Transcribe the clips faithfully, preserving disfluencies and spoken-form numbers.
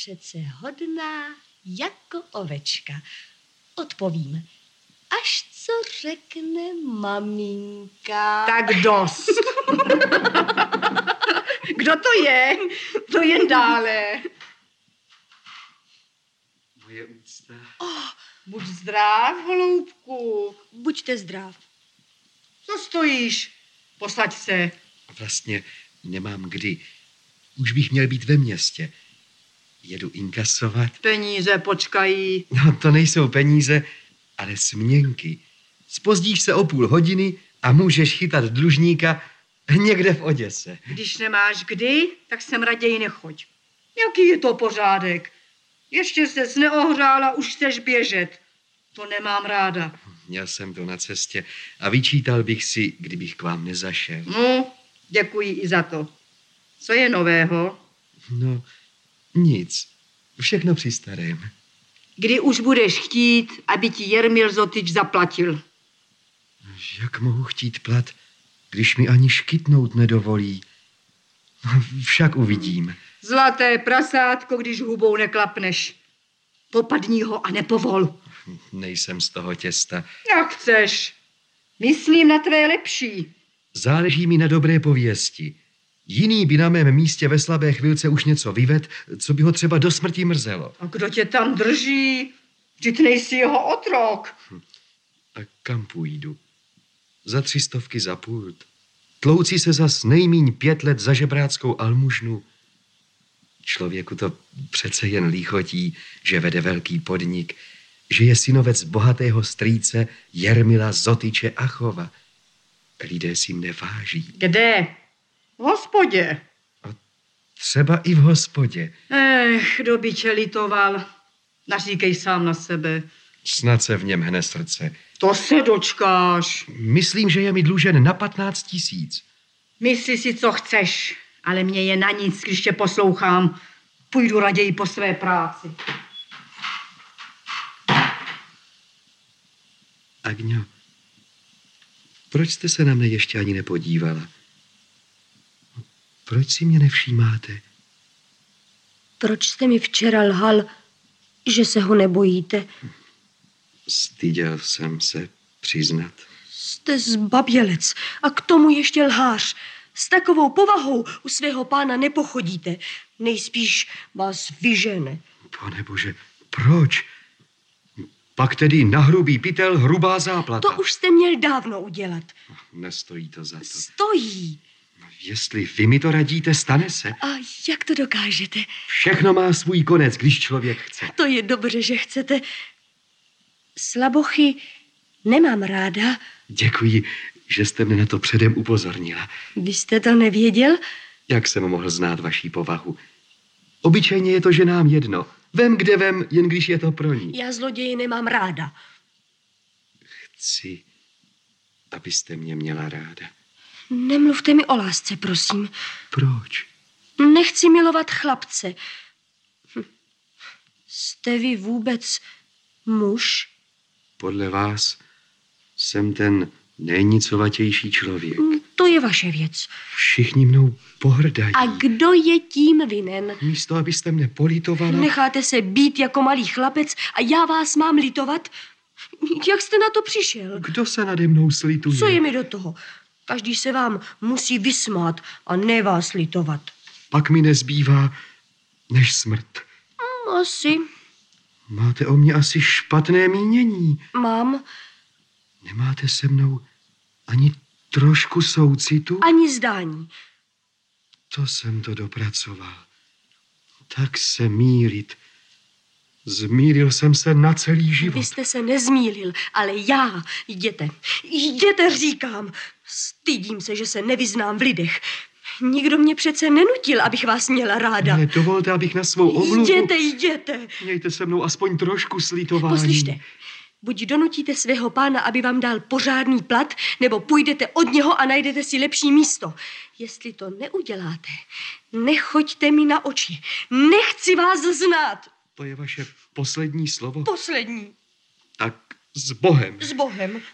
přece hodná jako ovečka. Odpovím, až co řekne maminka. Tak dost. Kdo to je? To jen dále. Moje úcta. Oh, buď zdrav, holoubku. Buďte zdrav. Co stojíš? Posaď se. Vlastně nemám kdy. Už bych měl být ve městě. Jedu inkasovat. Peníze počkají. No, to nejsou peníze, ale směnky. Zpozdíš se o půl hodiny a můžeš chytat dlužníka někde v Oděse. Když nemáš kdy, tak sem raději nechoď. Jaký je to pořádek? Ještě ses neohřála, už chceš běžet. To nemám ráda. Měl jsem to na cestě a vyčítal bych si, kdybych k vám nezašel. No, děkuji i za to. Co je nového? No, nic. Všechno při starém. Kdy už budeš chtít, aby ti Jermil Zotič zaplatil? Jak mohu chtít plat, když mi ani škytnout nedovolí? Však uvidím. Zlaté prasátko, když hubou neklapneš. Popadni ho a nepovol. Nejsem z toho těsta. Jak chceš. Myslím na tvé lepší. Záleží mi na dobré pověsti. Jiný by na mém místě ve slabé chvilce už něco vyvedl, co by ho třeba do smrti mrzelo. A kdo tě tam drží? Vždyť nejsi jeho otrok. A kam půjdu? Za tři stovky za pult. Tlouci se zas nejmíň pět let za žebráckou almužnu. Člověku to přece jen líchotí, že vede velký podnik, že je synovec bohatého strýce Jermila Zotiče Achova. Lidé si mne váží. Kde? V hospodě. A třeba i v hospodě. Ech, kdo by tě litoval. Naříkej sám na sebe. Snad se v něm hne srdce. To se dočkáš. Myslím, že je mi dlužen na patnáct tisíc. Myslí si, co chceš, ale mě je na nic, když tě poslouchám. Půjdu raději po své práci. Agňo, proč jste se na mne ještě ani nepodívala? Proč si mě nevšímáte? Proč jste mi včera lhal, že se ho nebojíte? Styděl jsem se přiznat. Jste zbabělec a k tomu ještě lhář. S takovou povahou u svého pána nepochodíte. Nejspíš vás vyžene. Panebože, proč? Pak tedy na hrubý pytel hrubá záplata. To už jste měl dávno udělat. Nestojí to za to. Stojí. Jestli vy mi to radíte, stane se. A jak to dokážete? Všechno má svůj konec, když člověk chce. To je dobře, že chcete. Slabochy nemám ráda. Děkuji, že jste mě na to předem upozornila. Vy jste to nevěděl? Jak jsem mohl znát vaší povahu? Obyčejně je to ženám jedno. Vem, kde vem, jen když je to pro ní. Já zloději nemám ráda. Chci, abyste mě měla ráda. Nemluvte mi o lásce, prosím. Proč? Nechci milovat chlapce. Hm. Jste vy vůbec muž? Podle vás jsem ten nejnicovatější člověk. To je vaše věc. Všichni mnou pohrdají. A kdo je tím vinen? Místo, abyste mne politovala. Necháte se být jako malý chlapec a já vás mám litovat? Jak jste na to přišel? Kdo se nade mnou slituje? Co je mi do toho? Každý se vám musí vysmát a ne vás litovat. Pak mi nezbývá než smrt. Asi. Máte o mě asi špatné mínění. Mám. Nemáte se mnou ani trošku soucitu? Ani zdání. To jsem to dopracoval. Tak se mílit. Zmílil jsem se na celý život. Vy jste se nezmílil, ale já. Jděte. Jděte, říkám. Stydím se, že se nevyznám v lidech. Nikdo mě přece nenutil, abych vás měla ráda. Ne, dovolte, abych na svou omluvu... Jděte, jděte. Mějte se mnou aspoň trošku slitování. Poslyšte, buď donutíte svého pána, aby vám dal pořádný plat, nebo půjdete od něho a najdete si lepší místo. Jestli to neuděláte, nechoďte mi na oči. Nechci vás znát. To je vaše poslední slovo? Poslední. Tak s Bohem. S Bohem.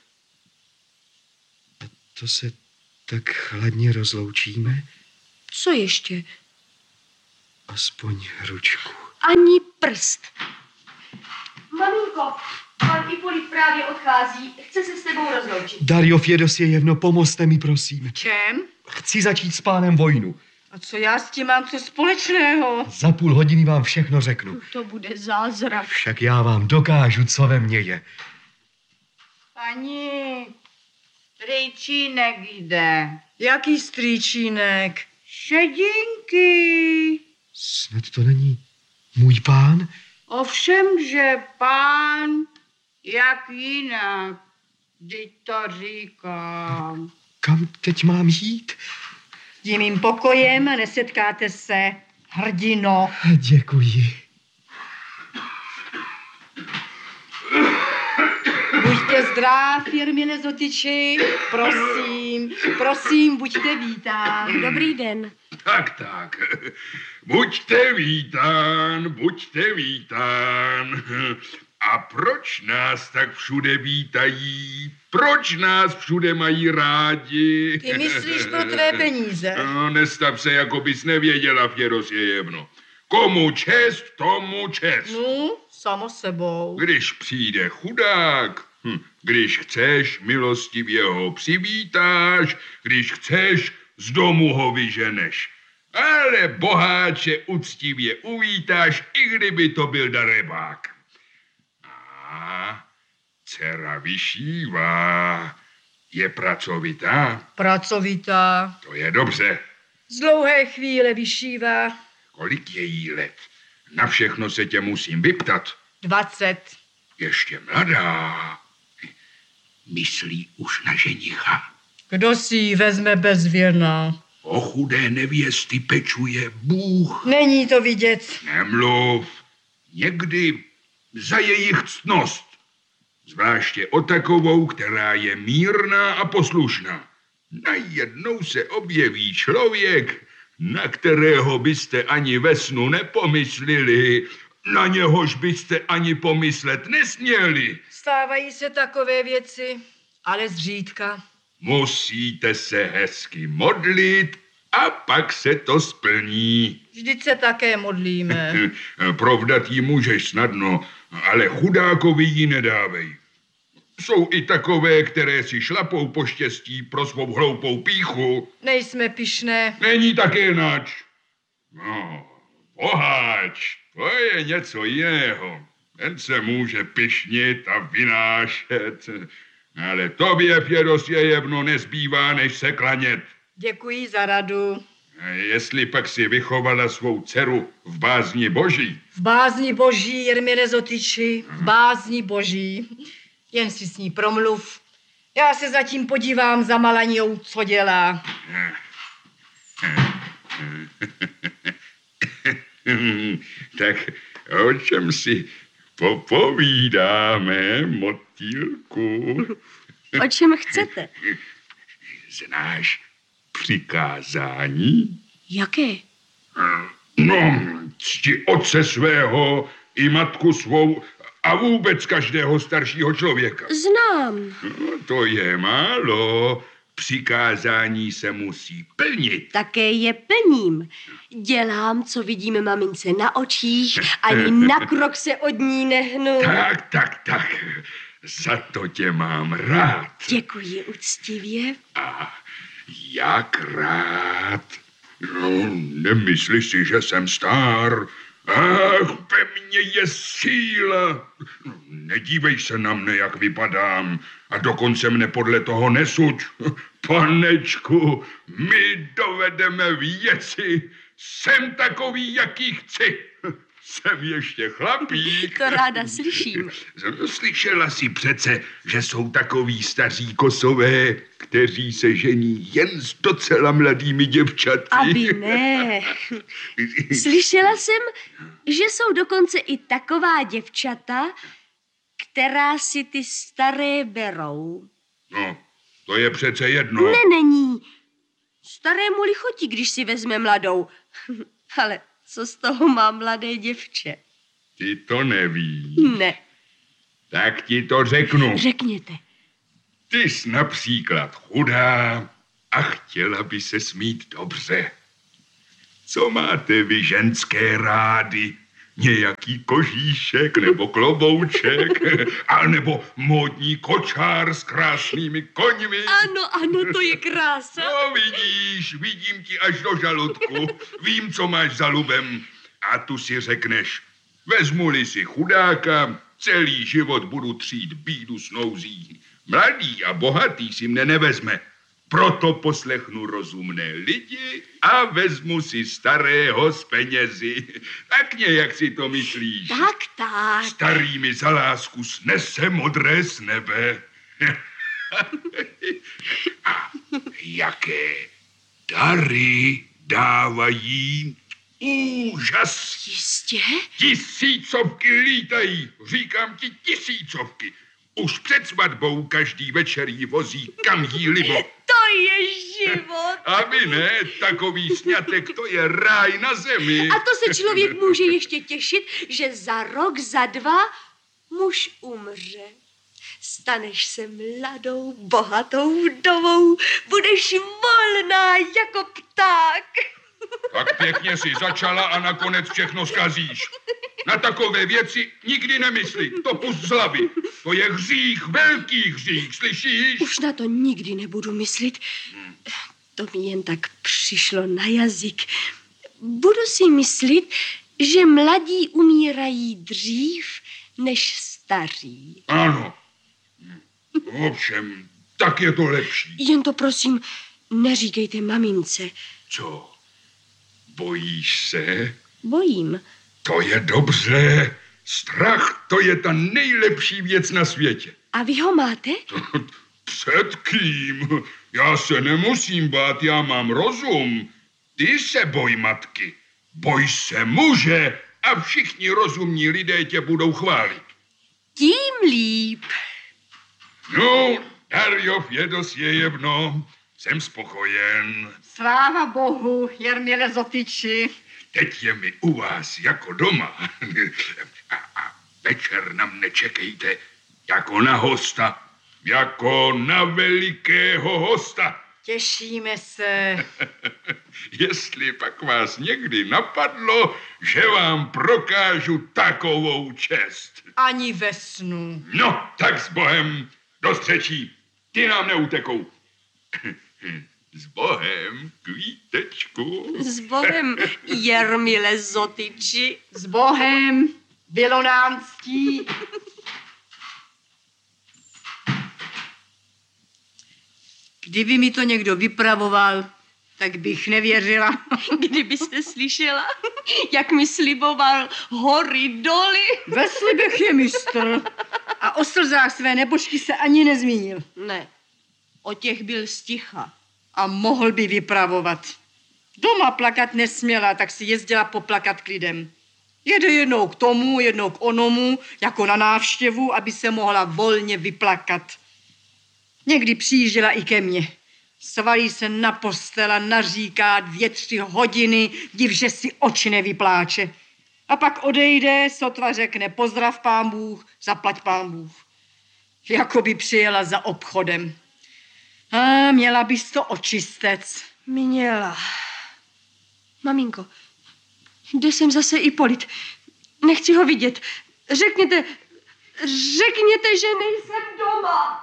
A to se tak chladně rozloučíme? Co ještě? Aspoň ručku. ani prst. Maminko, pan Ipolit právě odchází. Chce se s tebou rozloučit. Dario Fědosjevno, pomozte mi, prosím. Čem? Chci začít s pánem vojnu. A co já s tím mám co společného? Za půl hodiny vám všechno řeknu. To bude zázrak. Však já vám dokážu, co ve mně je. Pani, strýčínek jde. Jaký strýčínek? Šedinky. Snad to není můj pán? Ovšem, že pán, jak jinak, vždyť to říkám. Kam teď mám jít? Tím mým pokojem nesetkáte se, hrdino. Děkuji. Buďte zdrav, Jermine Zotyči. Prosím, prosím, buďte vítán. Dobrý den. Tak, tak. Buďte vítán, buďte vítán. A proč nás tak všude vítají? Proč nás všude mají rádi? Ty myslíš pro tvé peníze? No, nestav se, jako bys nevěděla, Fědosjevno. Komu čest, tomu čest. No, samo sebou. Když přijde chudák, hm, když chceš, milostivě ho přivítáš, když chceš, z domu ho vyženeš. Ale boháče uctivě uvítáš, i kdyby to byl darebák. A dcera vyšívá, je pracovitá. Pracovitá. To je dobře. Z dlouhé chvíle vyšívá. Kolik je jí let? Na všechno se tě musím vyptat. Dvacet. Ještě mladá. Myslí už na ženicha. Kdo si ji vezme bezvěrná? O chudé nevěsty pečuje Bůh. Není to vidět. Nemluv. Někdy za jejich ctnost. Zvláště o takovou, která je mírná a poslušná. Najednou se objeví člověk, na kterého byste ani ve snu nepomyslili, na něhož byste ani pomyslet nesměli. Stávají se takové věci, ale zřídka. Musíte se hezky modlit a pak se to splní. Vždyť se také modlíme. Provdat jí můžeš snadno, ale chudákovi ji nedávej. Jsou i takové, které si šlapou po štěstí pro svou hloupou pýchu. Nejsme pyšné. Není také nač. No, boháč, to je něco jiného. Ten se může pyšnit a vynášet. Ale tobě, Fědosjevno, nezbývá, než se klanět. Děkuji za radu. A jestli pak si vychovala svou dceru v bázni boží. V bázni boží, Jermine Zotyči, v bázni boží. Jen si s ní promluv. Já se zatím podívám za Malaňou, co dělá. Tak o čem si popovídáme, motýlku? O čem chcete? Znáš přikázání? Jaké? No, cti otce svého i matku svou a vůbec každého staršího člověka. Znám. No, to je málo. Přikázání se musí plnit. Také je plním. Dělám, co vidím mamince na očích, ani na krok se od ní nehnu. Tak, tak, tak. Za to tě mám rád. Děkuji úctivě. A jak rád. No, nemyslíš si, že jsem star. Ach, ve mně je síla. Nedívej se na mne, jak vypadám. A dokonce mne podle toho nesuď. Panečku, my dovedeme věci. Jsem takový, jaký chci. Jsem ještě chlapík. To ráda slyším. Slyšela jsi přece, že jsou takoví staří kosové, kteří se žení jen s docela mladými děvčaty. Aby ne. Slyšela jsem, že jsou dokonce i taková děvčata, která si ty staré berou. No, to je přece jedno. Ne, není. Starému lichotí, když si vezme mladou. Ale co z toho má mladé děvče? Ty to nevíš. Ne. Tak ti to řeknu. Řekněte. Ty jsi například chudá a chtěla by se smít dobře. Co máte vy ženské rády? nějaký kožíšek nebo klobouček, a nebo módní kočár s krásnými koňmi. Ano, ano, to je krása. No vidíš, vidím ti až do žaludku, vím, co máš za lubem. A tu si řekneš, vezmu-li si chudáka, celý život budu třít bídu s nouzí. Mladý a bohatý si mne nevezme. Proto poslechnu rozumné lidi a vezmu si starého s penězi. Tak nějak si to myslíš. Tak, tak. Starý mi za lásku snese modré z nebe. A jaké dary dávají? Úžas! Jistě? Tisícovky lítají, říkám ti tisícovky. Už před svatbou každý večer jí vozí, kam jí libo. To je život. Aby ne, takový sňatek, to je ráj na zemi. A to se člověk může ještě těšit, že za rok, za dva muž umře. Staneš se mladou, bohatou vdovou, budeš volná jako pták. Tak pěkně si začala a nakonec všechno zkazíš. Na takové věci nikdy nemysli, to pust z hlavy. To je hřích, velký hřích, slyšíš? Už na to nikdy nebudu myslit. To mi jen tak přišlo na jazyk. Budu si myslet, že mladí umírají dřív než staří. Ano. Ovšem, tak je to lepší. Jen to prosím, neříkejte mamince. Co? Bojíš se? Bojím. To je dobře. Strach, to je ta nejlepší věc na světě. A vy ho máte? Před kým? Já se nemusím bát, já mám rozum. Ty se boj matky. Boj se muže a všichni rozumní lidé tě budou chválit. Tím líp. No, Darjov je dosjejevno. Jsem spokojen. Sláva Bohu, Jermile Zotyči. Teď je mi u vás jako doma. A, a večer na mne čekejte jako na hosta. Jako na velikého hosta. Těšíme se. Jestli pak vás někdy napadlo, že vám prokážu takovou čest. Ani ve snu. No, tak s Bohem, do střečí. Ty nám neutekou. S Bohem, kvítečku. S Bohem, Jermile Zotyči. S Bohem, bylo nám ctí. Kdyby mi to někdo vypravoval, tak bych nevěřila. Kdybyste slyšela, jak mi sliboval hory doly. Ve slibech je mistr. A o slzách své nebožky se ani nezmínil. Ne, o těch byl sticha. A mohl by vypravovat. Doma plakat nesměla, tak si jezdila poplakat k lidem. Jede jednou k tomu, jednou k onomu, jako na návštěvu, aby se mohla volně vyplakat. Někdy přijížděla i ke mně. Svalí se na postel a naříká dvě, tři hodiny, div, že si oči nevypláče. A pak odejde, sotva řekne pozdrav pán Bůh, zaplať pán Bůh. Jako by přijela za obchodem. A měla bys to očistec. Měla. Maminko, jde sem zase Ipolit. Nechci ho vidět. Řekněte, řekněte, že nejsem doma.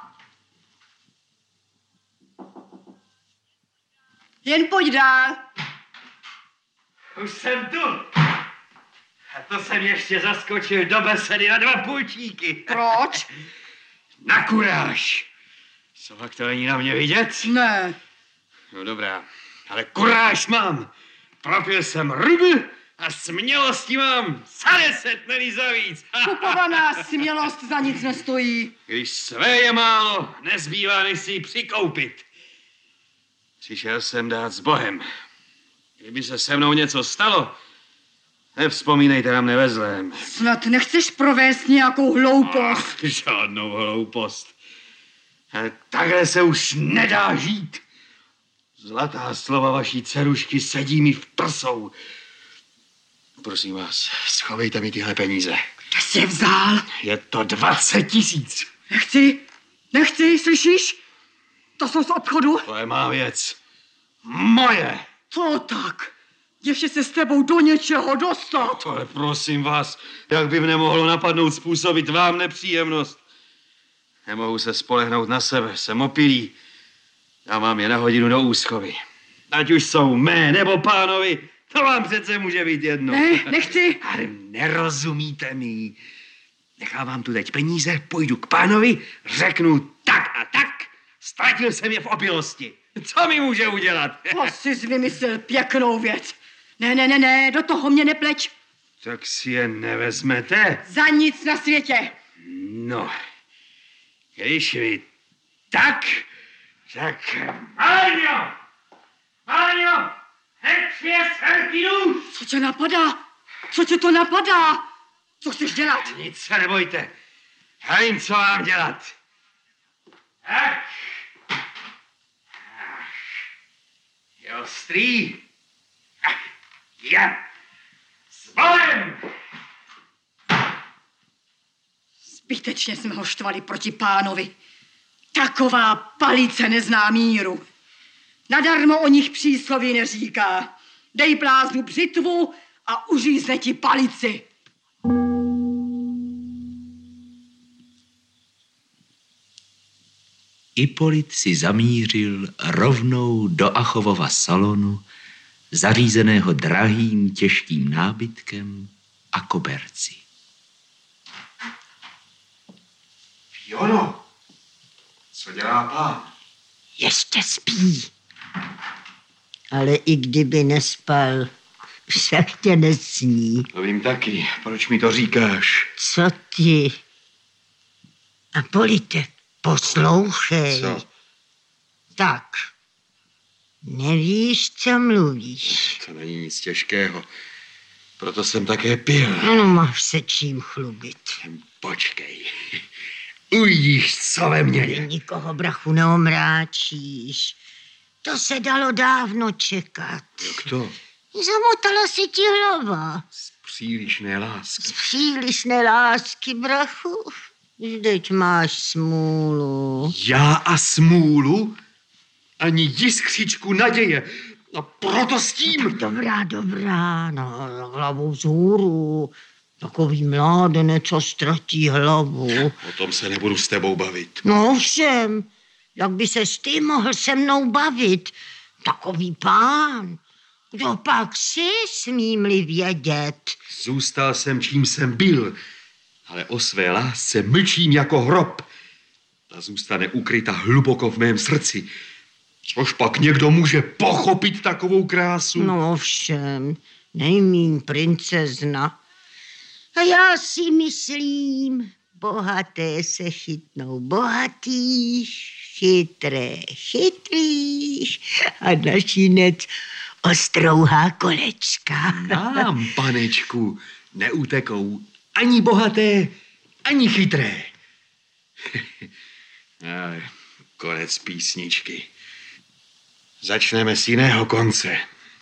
Jen pojď dál. Už jsem tu. A to jsem ještě zaskočil do besedy na dva půlčíky. Proč? Na kuráž. Co pak to není na mě vidět? Ne. No dobrá, ale kuráž mám. Propil jsem rubu a smělosti mám za deset, není za víc. Kupovaná smělost za nic nestojí. Když své je málo, nezbývá, než si ji přikoupit. Přišel jsem dát s Bohem. Kdyby se se mnou něco stalo, nevzpomínejte na mne ve zlém. Snad nechceš provést nějakou hloupost. Ach, žádnou hloupost. Ale takhle se už nedá žít. Zlatá slova vaší dcerušky sedí mi v prsou. Prosím vás, schovejte mi tyhle peníze. Kde jsi je vzal? Je to dvacet tisíc. Nechci, nechci, slyšíš? To jsou z obchodu. To je má věc. Moje. To tak. ještě se s tebou do něčeho dostat. Ale prosím vás, jak by mne mohlo napadnout způsobit vám nepříjemnost? Nemohu se spolehnout na sebe, jsem opilý. Já mám je na hodinu do úschovy. Ať už jsou mé nebo pánovi, to vám přece může být jedno. Ne, nechci. Ale nerozumíte mi. Nechávám tu teď peníze, půjdu k pánovi, řeknu tak a tak, ztratil jsem je v opilosti. Co mi může udělat? To jsi vymyslel pěknou věc. Ne, ne, ne, ne, do toho mě nepleč. Tak si je nevezmete? Za nic na světě. No, když vy tak, tak... Máňo! Máňo! Heč je selký nůž! Co tě napadá? Co tě to napadá? Co chceš dělat? Nic se nebojte. Já vím, co mám dělat. Tak. Je ostrý. Já. S volem! Zbytečně jsme ho štvali proti pánovi. Taková palice nezná míru. Nadarmo o nich přísloví neříká. Dej bláznu břitvu a uřízne ti palici. Ipolit si zamířil rovnou do Achovova salonu, zařízeného drahým těžkým nábytkem a koberci. Jono, co dělá pán? Ještě spí. Ale i kdyby nespal, však tě nesní. To vím taky. Proč mi to říkáš? Co ty? Apolite, poslouchej. Co? Tak. Nevíš, co mluvíš. To není nic těžkého. Proto jsem také pil. No, máš se čím chlubit. Počkej. Uvidíš, co ve mně Ty je. nikoho, brachu, neomráčíš. To se dalo dávno čekat. Jak to? Zamotala se ti hlava. Z přílišné lásky. Z přílišné lásky, brachu. Vždyť máš smůlu. Já a smůlu? Ani jiskřičku naděje. A proto s tím... Dobrá, dobrá, no, hlavou vzhůru. Takový mládenec, co ztratí hlavu. O tom se nebudu s tebou bavit. No všem, jak by ses ty mohl se mnou bavit? Takový pán. Kdo pak si, smím-li vědět? Zůstal jsem, čím jsem byl, ale o své lásce mlčím jako hrob. Ta zůstane ukryta hluboko v mém srdci. Což pak někdo může pochopit takovou krásu? No všem, nejmíň princezna. A já si myslím, bohaté se chytnou bohatých, chytré chytrých a našinec ostrouhá kolečka. Nám, panečku, neutekou ani bohaté, ani chytré. A konec písničky. Začneme z jiného konce.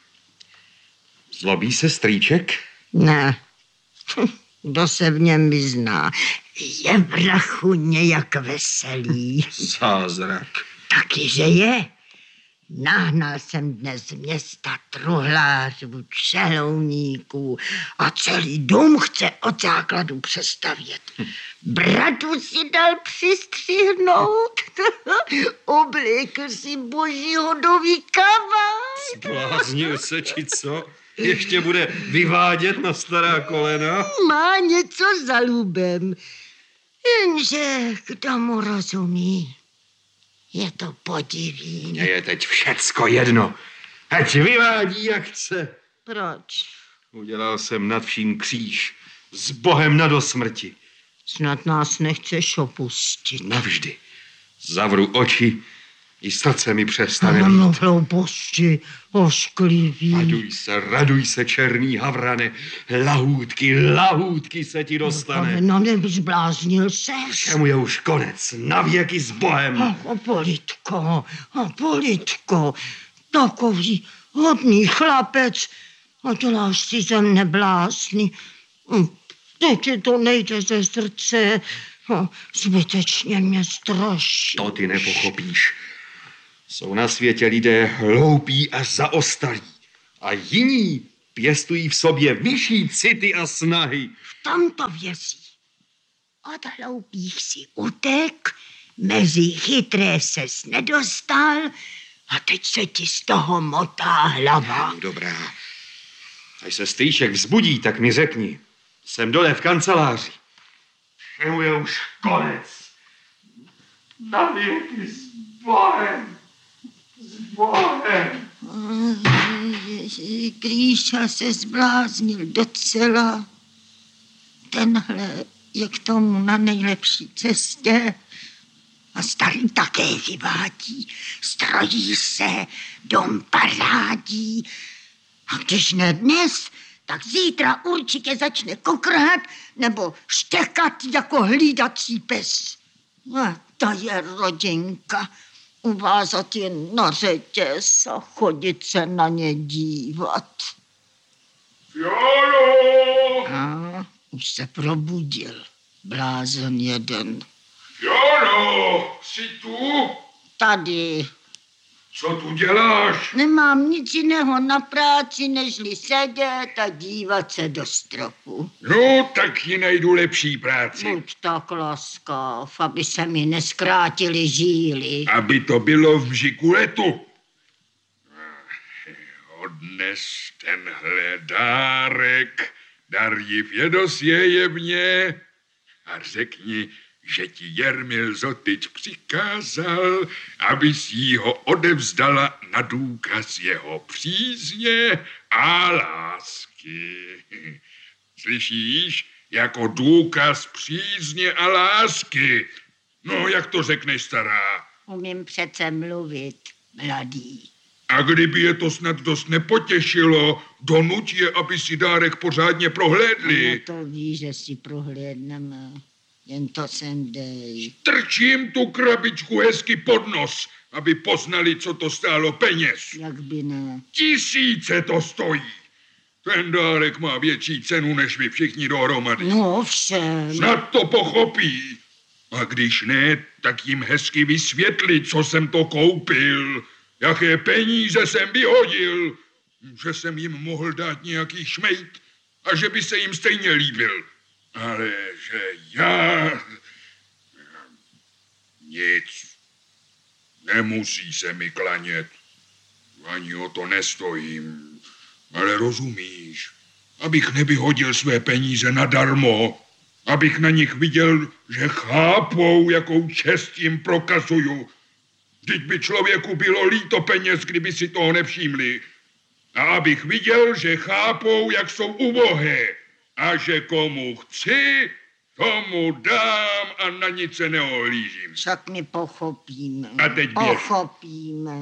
Zlobí se strýček? Ne, kdo se v něm vyzná, je brachu nějak veselý. Zázrak. Taky, že je. Nahnal jsem dnes z města truhlářů, čelouníků a celý dům chce od základu přestavět. Bratu si dal přistřihnout, oblékl si boží hodový kabát. Zbláznil se, či co? Ještě bude vyvádět na stará kolena? Má něco za lubem, jenže kdo mu rozumí, je to podiví. Mně je teď všecko jedno. Ať vyvádí, jak chce. Proč? Udělal jsem nad vším kříž. S Bohem na dosmrti. Snad nás nechceš opustit. Navždy. Zavru oči, i srdce mi přestane Ale no být. hlouposti, ošklivý. Raduj se, raduj se, černý havrane. Lahůdky, lahůdky se ti dostane. Ale no nevzbláznil ses. Čemu je už konec, navěky s Bohem. Apolitko, Apolitko, takový hodný chlapec a děláš si ze mne blázny. Teď to nejde ze srdce, zbytečně mě straší. To ty nepochopíš. Jsou na světě lidé hloupí a zaostalí. A jiní pěstují v sobě vyšší city a snahy. V tom to věří. Od hloupých si utek, mezi chytré ses nedostal a teď se ti z toho motá hlava. Dobrá. Až se strýček vzbudí, tak mi řekni. Jsem dole v kanceláři. Všemu je už konec. Na věky s Bohem. S Bohem. Gríša se zbláznil docela. Tenhle je k tomu na nejlepší cestě. A starý také vyvádí. Strojí se, dom parádí. A když ne dnes, tak zítra určitě začne kokrhat nebo štěkat jako hlídací pes. A to je rodinka. Uvázat je na řetěz a chodit se na ně dívat. Jolo! A už se probudil. Blázen jeden. Jolo, jsi tu? Tady. Co tu děláš? Nemám nic jiného na práci, nežli sedět a dívat se do stropu. No, tak ji najdu lepší práci. Buď tak laskav, aby se mi neskrátili žíly. Aby to bylo v bžiku letu. Odnes tenhle dárek, dardiv jedosěje mě a řekni, že ti Jermil Zotič přikázal, abys jí ho odevzdala na důkaz jeho přízně a lásky. Slyšíš? Jako důkaz přízně a lásky. No, jak to řekneš, stará? Umím přece mluvit, mladý. A kdyby je to snad dost nepotěšilo, donuť je, aby si dárek pořádně prohlédli. No to ví, že si prohlédneme. Jen to sem dej. Trčím tu krabičku hezky pod nos, aby poznali, co to stálo peněz. Jak by ne? Tisíce to stojí. Ten dárek má větší cenu, než vy všichni dohromady. No všem. Snad to pochopí. A když ne, tak jim hezky vysvětli, co jsem to koupil, jaké peníze jsem vyhodil, že jsem jim mohl dát nějaký šmejt a že by se jim stejně líbil. Ale že já... Nic. Nemusí se mi klanět. Ani o to nestojím. Ale rozumíš, abych nevyhodil své peníze nadarmo, abych na nich viděl, že chápou, jakou čest jim prokazuju. Vždyť by člověku bylo líto peněz, kdyby si toho nevšimli. A abych viděl, že chápou, jak jsou ubohé. A že komu chci, tomu dám a na nic se neohlížím. Však my pochopíme. A teď běž. Pochopíme.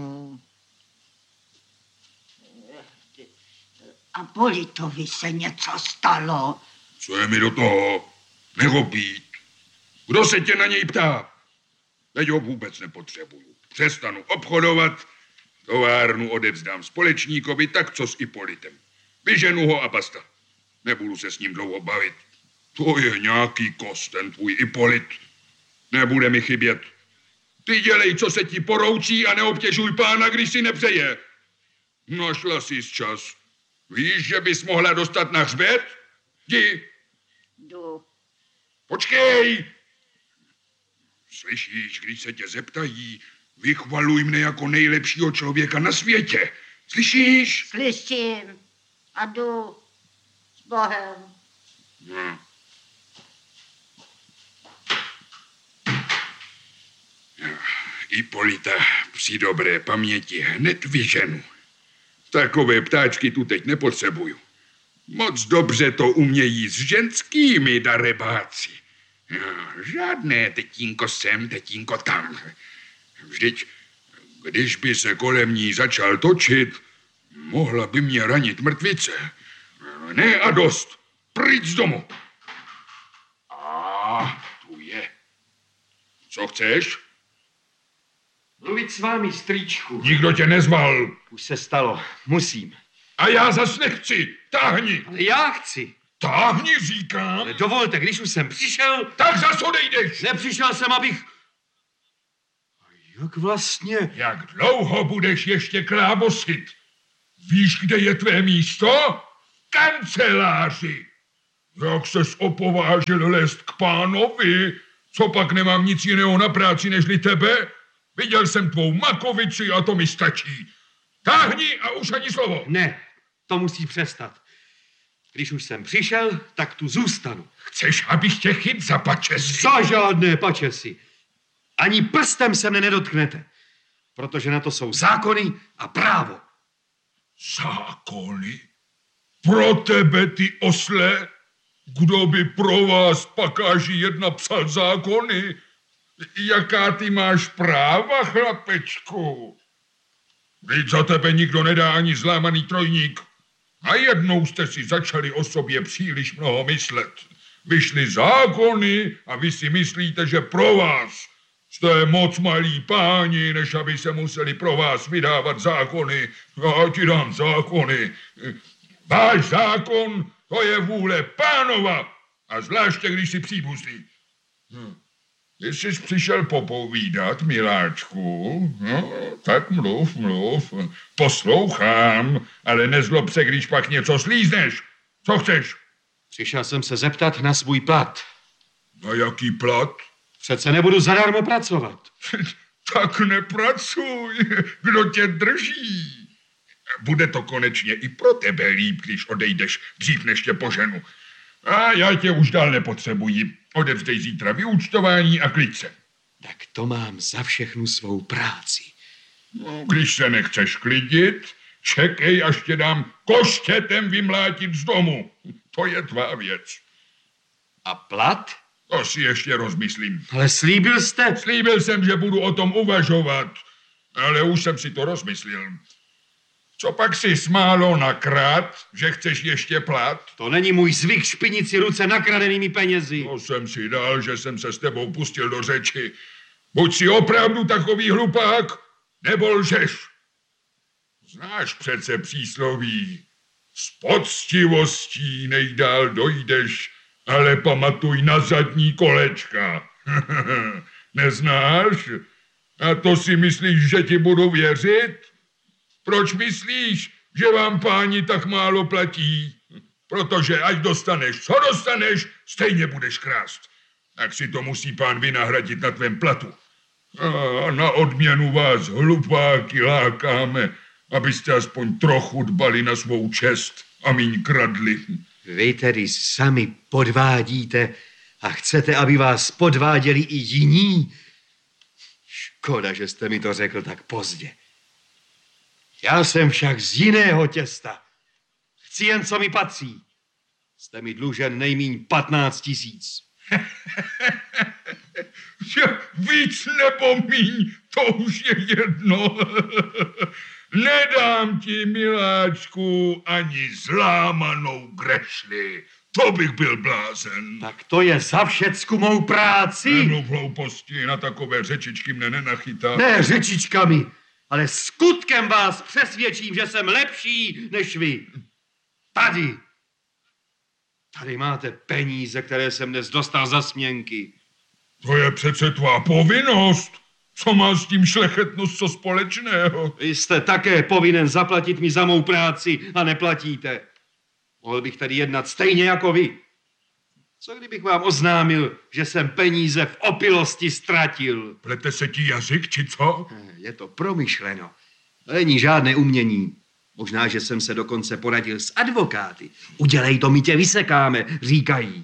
A Politovi se něco stalo. Co je mi do toho? Neho být. Kdo se tě na něj ptá? Teď ho vůbec nepotřebuju. Přestanu obchodovat, továrnu odevzdám společníkovi, tak co s Ipolitem. Vyženu ho a basta. Nebudu se s ním dlouho bavit. To je nějaký kos, ten tvůj Ipolit. Nebude mi chybět. Ty dělej, co se ti poroučí a neobtěžuj pána, když si nepřeje. Našla jsi čas. Víš, že bys mohla dostat na hřbet? Jdi. Jdu. Počkej. Slyšíš, když se tě zeptají, vychvaluj mne jako nejlepšího člověka na světě. Slyšíš? Slyším. A jdu. S Bohem. No. Ipolita při dobré paměti hned vyženu. Takové ptáčky tu teď nepotřebuju. Moc dobře to umějí s ženskými darebáci. No, žádné tetínko sem, tetínko tam. Vždyť, když by se kolem ní začal točit, mohla by mě ranit mrtvice. Ne a dost. Pryč z domu. A tu je. Co chceš? Mluvit s vámi, strýčku. Nikdo tě nezval. Už se stalo. Musím. A já zas nechci. Táhni. Ale já chci. Táhni, říkám. Ale dovolte, když už jsem přišel... Tak zas odejdeš. Nepřišel jsem, abych... A jak vlastně? Jak dlouho budeš ještě klábosit? Víš, kde je tvé místo? kanceláři. Jak ses opovážil lézt k pánovi? Co pak nemám nic jiného na práci nežli tebe? Viděl jsem tvou makovici a to mi stačí. Táhni a už ani slovo. Ne, to musí přestat. Když už jsem přišel, tak tu zůstanu. Chceš, abych tě chyt za pačesy? Za žádné pačesy. Ani prstem se mne nedotknete, protože na to jsou zákony a právo. Zákony? Pro tebe, ty osle? Kdo by pro vás pakáži jedna psal zákony? Jaká ty máš práva, chlapečku? Vždyť za tebe nikdo nedá ani zlámaný trojník. A jednou jste si začali o sobě příliš mnoho myslet. Vyšly zákony a vy si myslíte, že pro vás jste moc malí páni, než aby se museli pro vás vydávat zákony. Já ti dám zákony. Váš zákon, to je vůle pánova. A zvláště, když si příbuzný. Hm. Když jsi přišel popovídat, miláčku, no, tak mluv, mluv. Poslouchám, ale nezlob se, když pak něco slízneš. Co chceš? Přišel jsem se zeptat na svůj plat. Na jaký plat? Přece nebudu zadarmo pracovat. Tak nepracuj. Kdo tě drží? Bude to konečně i pro tebe líp, když odejdeš dřív, než tě poženu. A já tě už dál nepotřebuji. Odevzdej zítra vyúčtování a klid se. Tak to mám za všechnu svou práci. No, když se nechceš klidit, čekej, až tě dám koštětem vymlátit z domu. To je tvá věc. A plat? To si ještě rozmyslím. Ale slíbil jste... Slíbil jsem, že budu o tom uvažovat, ale už jsem si to rozmyslil. Co pak si smálo nakrát, že chceš ještě plat? To není můj zvyk špinit si ruce nakradenými penězi. To jsem si dal, že jsem se s tebou pustil do řeči. Buď si opravdu takový hlupák, nebo lžeš. Znáš přece přísloví. S poctivostí nejdál dojdeš, ale pamatuj na zadní kolečka. Neznáš? A to si myslíš, že ti budu věřit? Proč myslíš, že vám páni tak málo platí? Protože ať dostaneš, co dostaneš, stejně budeš krást. Tak si to musí pán vynahradit na tvém platu. A na odměnu vás, hlupáky, lákáme, abyste aspoň trochu dbali na svou čest a míň kradli. Vy tedy sami podvádíte a chcete, aby vás podváděli i jiní? Škoda, že jste mi to řekl tak pozdě. Já jsem však z jiného těsta. Chci jen, co mi patří. Jste mi dlužen nejmíň patnáct tisíc. Víc nebo míň, to už je jedno. Nedám ti, miláčku, ani zlámanou grešli. To bych byl blázen. Tak to je za všecku mou práci. Nemluv hlouposti, na takové řečičky mne nenachytá. Ne řečičkami, ale skutkem vás přesvědčím, že jsem lepší než vy. Tady. Tady máte peníze, které jsem dnes dostal za směnky. To je přece tvá povinnost. Co má s tím šlechetnost co společného? Vy jste také povinen zaplatit mi za mou práci a neplatíte. Mohl bych tady jednat stejně jako vy. Co kdybych vám oznámil, že jsem peníze v opilosti ztratil? Plete se ti jazyk, či co? Je to promyšleno. To není žádné umění. Možná, že jsem se dokonce poradil s advokáty. Udělej to, my tě vysekáme, říkají.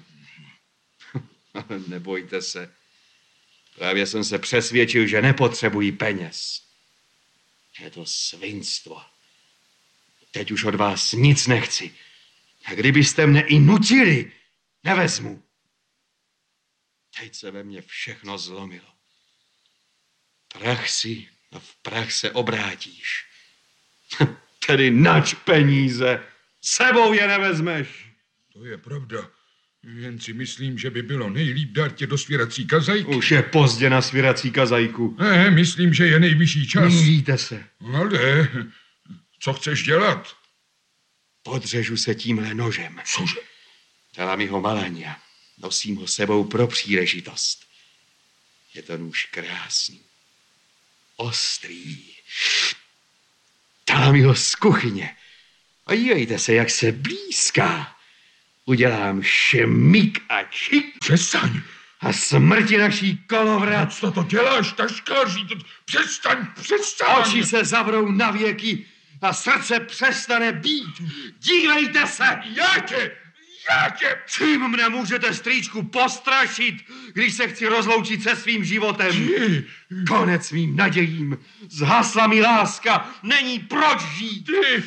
Nebojte se. Právě jsem se přesvědčil, že nepotřebuji peněz. Je to svinstvo. Teď už od vás nic nechci. A kdybyste mne i nutili, nevezmu. Teď se ve mně všechno zlomilo. Prach si a v prach se obrátíš. Tedy nač peníze, sebou je nevezmeš. To je pravda. Jen si myslím, že by bylo nejlíp dát tě do svěrací kazajky. Už je pozdě na svěrací kazajku. Ne, myslím, že je nejvyšší čas. Míříte se. Ale co chceš dělat? Podřežu se tímhle nožem. Cože? Dala mi ho Malania. Nosím ho sebou pro příležitost. Je to nůž krásný. Ostrý. Dala mi ho z kuchyně. A dívejte se, jak se blízká. Udělám šmik a čik. Přestaň. A smrti naší kolovrat. Co to děláš, taškáří? Přestaň, přestaň. Oči se zavřou na věky a srdce přestane být. Dívejte se. Já tě, já tě. Čím mne můžete, strýčku, postrašit, když se chci rozloučit se svým životem? Ty. Konec mým nadějím. Zhasla mi láska. Není proč žít. Ty.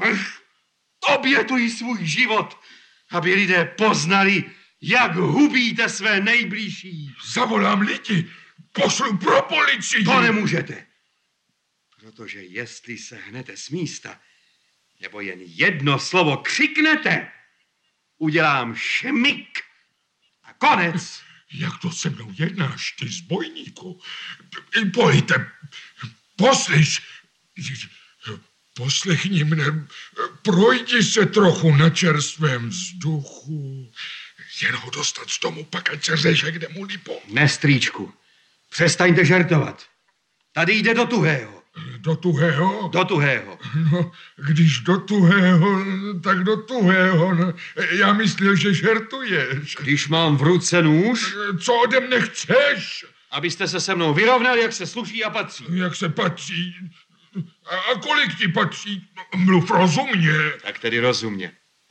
Obětuji svůj život, aby lidé poznali, jak hubíte své nejbližší. Zavolám lidi, pošlu pro policii. To nemůžete. Protože jestli se hnete z místa, nebo jen jedno slovo křiknete, udělám šmik a konec. Jak to se mnou jednáš, ty zbojníku? Pojďte, poslyš, poslechni mne, projdi se trochu na čerstvém vzduchu. Jen ho dostat z domu, pak ať se řeže, kde mu libo. Ne, strýčku, přestaňte žertovat. Tady jde do tuhého. Do tuhého? Do tuhého. No, když do tuhého, tak do tuhého. No, já myslel, že žertuješ. Když mám v ruce nůž... Co ode mne chceš? Abyste se se mnou vyrovnali, jak se sluší a patří. Jak se patří? A, a kolik ti patří? Mluv rozumně. Tak tedy rozumně.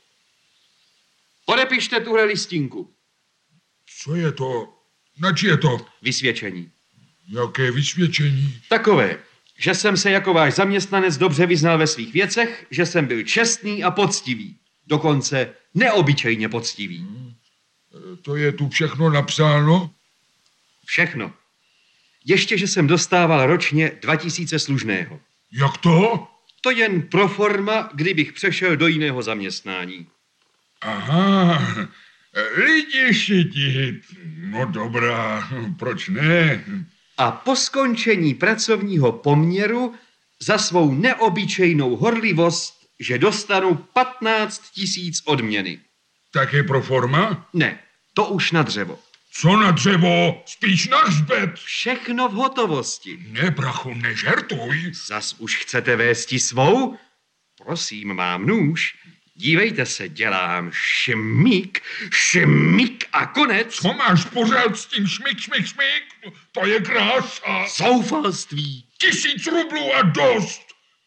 Podepište tuhle listinku. Co je to? Nač je to? Vysvědčení. Jaké vysvědčení? Takové, že jsem se jako váš zaměstnanec dobře vyznal ve svých věcech, že jsem byl čestný a poctivý. Dokonce neobyčejně poctivý. Hmm. To je tu všechno napsáno? Všechno. Ještě, že jsem dostával ročně dva tisíce služného. Jak to? To jen pro forma, kdybych přešel do jiného zaměstnání. Aha, lidi šitit. No dobrá, proč ne? A po skončení pracovního poměru za svou neobyčejnou horlivost, že dostanu patnáct tisíc odměny. Tak je pro forma? Ne, to už na dřevo. Co na dřevo? Spíš na hřbet. Všechno v hotovosti. Ne, brachu, nežertuj. Zas už chcete vésti svou? Prosím, mám nůž. Dívejte se, dělám šmík, šmík a konec. Co máš pořád s tím šmík, šmík, šmík? To je krása. Zoufalství. Tisíc rublů a dost.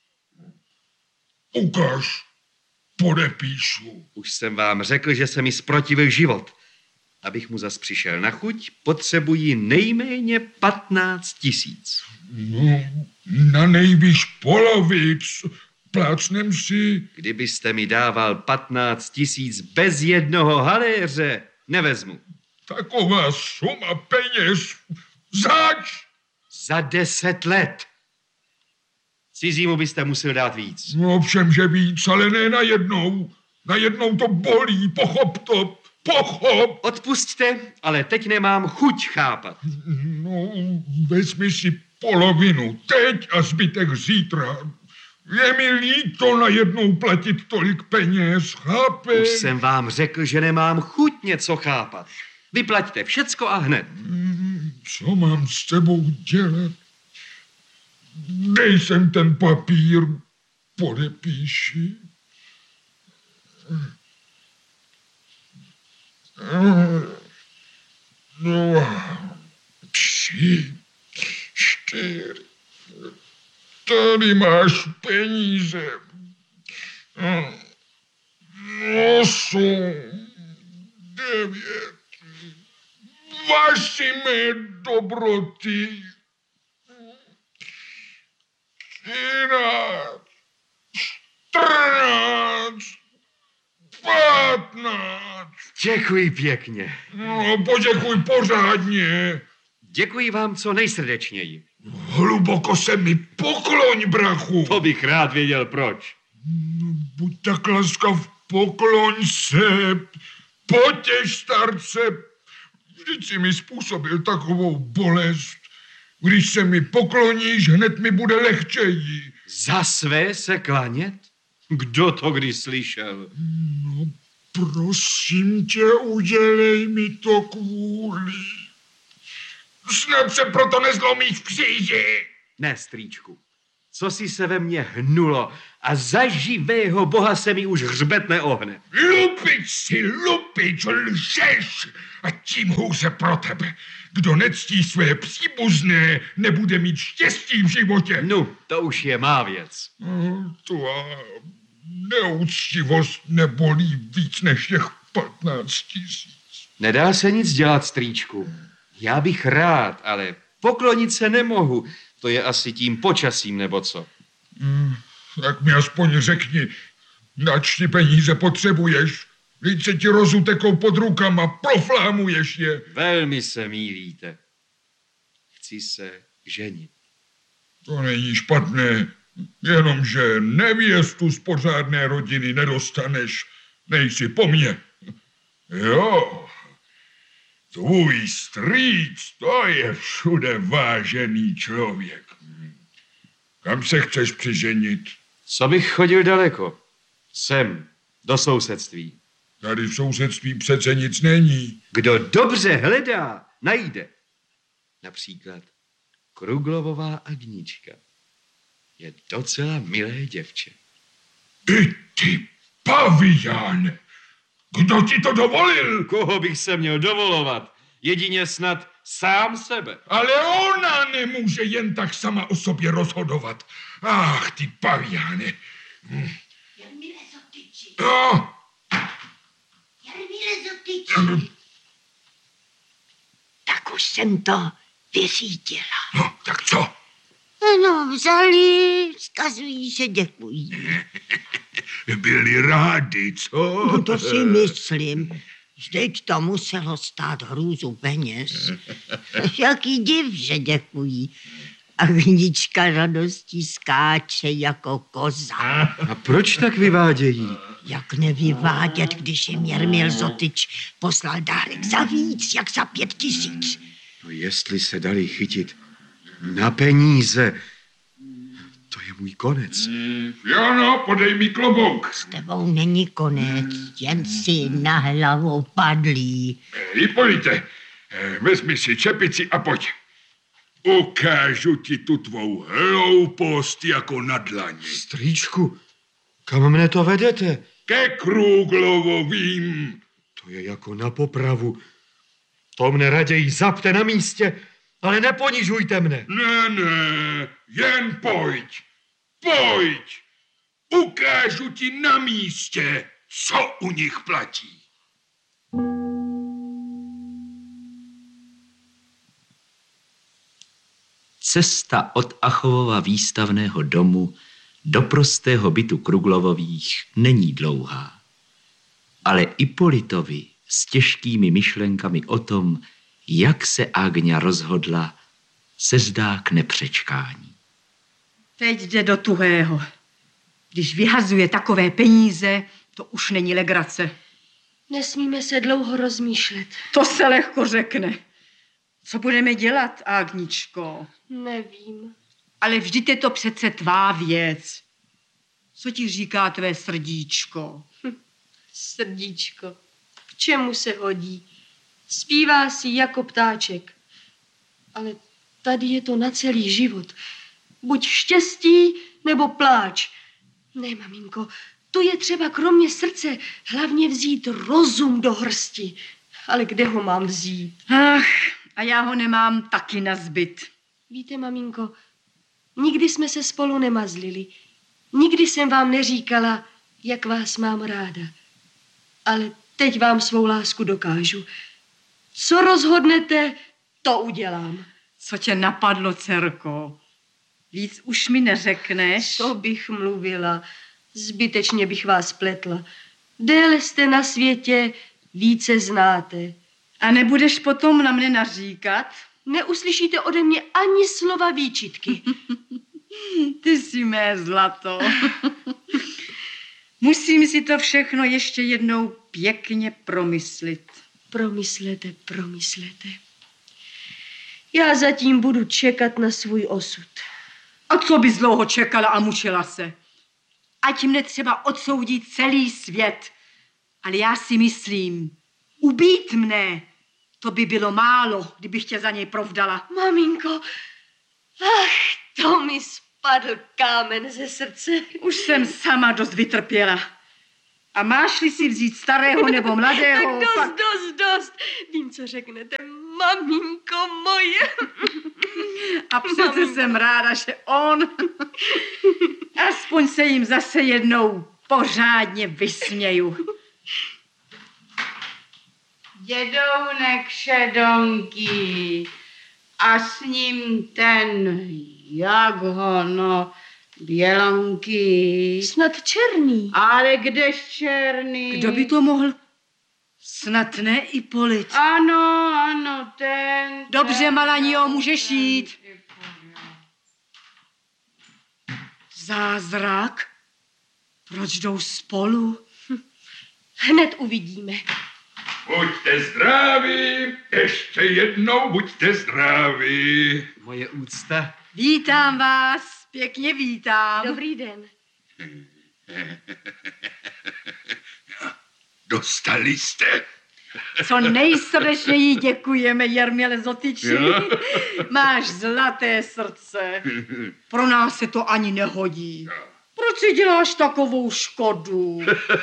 Ukaž, podepíšu. Už jsem vám řekl, že se mi zprotivil život. Abych mu zas přišel na chuť, potřebuji nejméně patnáct tisíc. No, na nejvýš polovic. Plácnem si. Kdybyste mi dával patnáct tisíc bez jednoho haléře, nevezmu. Taková suma peněz. Zač? Za deset let. Cizímu byste musel dát víc. No ovšem, že víc, ale ne najednou. Najednou to bolí, pochop to, pochop. Odpusťte, ale teď nemám chuť chápat. No, vezmi si polovinu teď a zbytek zítra. Je mi líto najednou platit tolik peněz, chápeš? Už jsem vám řekl, že nemám chuť něco chápat. Vyplaťte všecko a hned. Co mám s tebou dělat? Dej sem ten papír, podepíši. Dva, tři, čtyři. Tady máš peníze. Osm, devět, vaši mé dobroty. Třináct, čtrnáct, patnáct. Děkuji pěkně. No, poděkuj pořádně. Děkuji vám co nejsrdečněji. Hluboko se mi pokloň, brachu. To bych rád věděl proč. Buď tak laskav, pokloň se. Potěš, starce. Vždyť si mi způsobil takovou bolest. Když se mi pokloníš, hned mi bude lehčeji. Za své se klanět? Kdo to kdy slyšel? No, prosím tě, udělej mi to kvůli. Snad se proto nezlomíš v kříži. Ne, strýčku. co si se ve mně hnulo a za živého boha se mi už hřbet neohne. Lupič si, lupič, lžeš a tím hůře pro tebe. Kdo nectí své příbuzné, nebude mít štěstí v životě. No, to už je má věc. Tvá neúctivost nebolí víc než těch patnáct tisíc. Nedá se nic dělat, strýčku. Já bych rád, ale poklonit se nemohu. To je asi tím počasím, nebo co? Hmm, tak mi aspoň řekni, nač ty peníze potřebuješ. Víc se ti rozutekou pod rukama, proflámuješ je. Velmi se mýlíte. Chci se ženit. To není špatné, jenomže nevěstu z pořádné rodiny nedostaneš. Nejsi po mně. Jo, tvůj strýc, to je všude vážený člověk. Kam se chceš přiženit? Co bych chodil daleko? Sem, do sousedství. Tady v sousedství přece nic není. Kdo dobře hledá, najde. Například Kruglovová Agnička. Je docela milé děvče. I ty paviáne! Kdo ti to dovolil? Koho bych se měl dovolovat? Jedině snad sám sebe. Ale ona nemůže jen tak sama o sobě rozhodovat. Ach, ty paviáne. Hm. Jarmile Zotyči. No. Jarmile Zotyči. Tak už jsem to vyřídila. No, tak co? No, vzali, vzkazují, že děkují. Byli rádi, co? No to si myslím. Vždyť to muselo stát hrůzu peněz. Jaký div, že děkují. Agnička radostí skáče jako koza. A proč tak vyvádějí? Jak nevyvádět, když jim Jarmil Zotyč poslal dárek za víc, jak za pět tisíc. No jestli se dali chytit na peníze, to je můj konec. Jano, podej mi klobouk. S tebou není konec, jen si na hlavu padlý. Hipolite, vezmi si čepici a pojď. Ukážu ti tu tvou hloupost jako na dlani. Strýčku, kam mne to vedete? Ke Kruglovovým. To je jako na popravu. To mne raději zapte na místě, ale neponižujte mne. Ne, ne, jen pojď. Pojď. Ukážu ti na místě, co u nich platí. Cesta od Achovova výstavného domu do prostého bytu Kruglovových není dlouhá. Ale Ipolitovi s těžkými myšlenkami o tom, jak se Agňa rozhodla, se zdá k nepřečkání. Teď jde do tuhého. Když vyhazuje takové peníze, to už není legrace. Nesmíme se dlouho rozmýšlet. To se lehko řekne. Co budeme dělat, Agničko? Nevím. Ale vždyť je to přece tvá věc. Co ti říká tvé srdíčko? Hm, srdíčko, k čemu se hodí? Zpívá si jako ptáček. Ale tady je to na celý život. Buď štěstí, nebo pláč. Ne, maminko, tu je třeba kromě srdce hlavně vzít rozum do hrsti. Ale kde ho mám vzít? Ach, a já ho nemám taky na zbyt. Víte, maminko, nikdy jsme se spolu nemazlili. Nikdy jsem vám neříkala, jak vás mám ráda. Ale teď vám svou lásku dokážu. Co rozhodnete, to udělám. Co tě napadlo, dcerko? Víc už mi neřekneš? Co bych mluvila? Zbytečně bych vás pletla. Déle jste na světě, více znáte. A nebudeš potom na mne naříkat? Neuslyšíte ode mě ani slova výčitky. Ty jsi mé zlato. Musím si to všechno ještě jednou pěkně promyslit. Promyslete, promyslete. Já zatím budu čekat na svůj osud. A co bys dlouho čekala a mučila se? Ať mne třeba odsoudí celý svět. Ale já si myslím, ubít mne, to by bylo málo, kdybych tě za něj provdala. Maminko, ach, to mi spadl kámen ze srdce. Už jsem sama dost vytrpěla. A máš-li si vzít starého nebo mladého? Tak dost, pak... dost, dost. Vím, co řeknete, maminko moje. A přece jsem ráda, že on... Aspoň se jim zase jednou pořádně vysměju. Dědounek šedonký a s ním ten, jak ho, no, bělonký. Snad černý. Ale kdež černý? Kdo by to mohl? Snad ne Ipolit. Ano, ano, ten. Dobře, ten, Malanio, můžeš ten, jít. Zázrak? Proč jdou spolu? Hned uvidíme. Buďte zdraví, ještě jednou buďte zdraví. Moje úcta. Vítám vás, pěkně vítám. Dobrý den. Dostali jste? Co nejsrdečněji děkujeme, Jerměle Zotyči. Máš zlaté srdce. Pro nás se to ani nehodí. Proč si děláš takovou škodu?